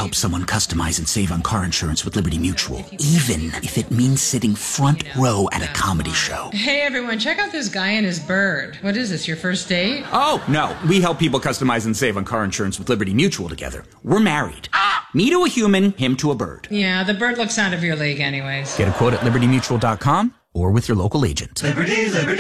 help someone customize and save on car insurance with Liberty Mutual, even if it means sitting front row at a comedy show. Hey, everyone, check out this guy and his bird. What is this, your first date? Oh, no. We help people customize and save on car insurance with Liberty Mutual together. We're married. Me to a human, him to a bird. Yeah, the bird looks out of your league anyways. Get a quote at libertymutual.com or with your local agent. Liberty, liberty.